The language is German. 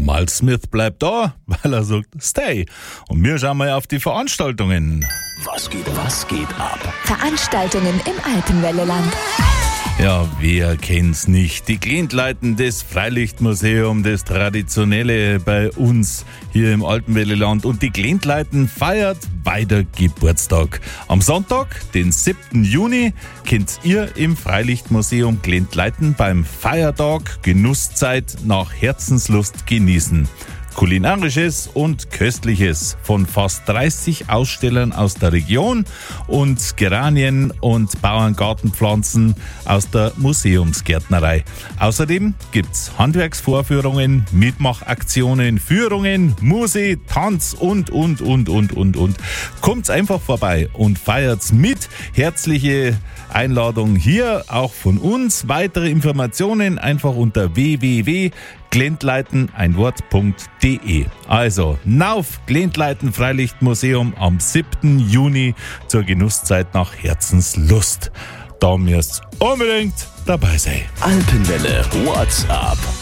Miles Smith bleibt da, weil er sagt, stay. Und wir schauen mal auf die Veranstaltungen. Was geht ab? Veranstaltungen im Alpenwelleland. Ja, wer kennt's nicht? Die Glindleiten des Freilichtmuseum, das Traditionelle bei uns hier im Alpenwelleland. Und die Glindleiten feiert weiter Geburtstag. Am Sonntag, den 7. Juni, könnt ihr im Freilichtmuseum Glindleiten beim Feiertag Genusszeit nach Herzenslust genießen. Kulinarisches und Köstliches von fast 30 Ausstellern aus der Region und Geranien und Bauerngartenpflanzen aus der Museumsgärtnerei. Außerdem gibt's Handwerksvorführungen, Mitmachaktionen, Führungen, Musik, Tanz und. Kommt's einfach vorbei und feiert's mit. Herzliche Einladung hier auch von uns. Weitere Informationen einfach unter www.glindleiten.de. Also, nauf Glindleiten Freilichtmuseum am 7. Juni zur Genusszeit nach Herzenslust. Da müsst unbedingt dabei sein. Alpenwelle WhatsApp.